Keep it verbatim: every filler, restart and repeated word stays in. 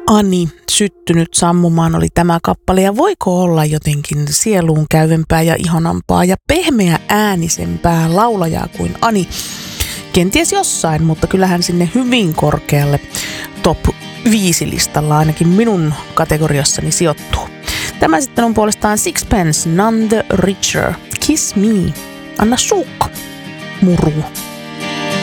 Ani syttynyt sammumaan oli tämä kappale ja voiko olla jotenkin sieluun käyvempää ja ihanampaa ja pehmeä äänisempää laulajaa kuin Ani? Kenties jossain, mutta kyllähän sinne hyvin korkealle top viisi listalla ainakin minun kategoriassani sijoittuu. Tämä sitten on puolestaan Sixpence, None the Richer, Kiss Me, anna suukko, muru.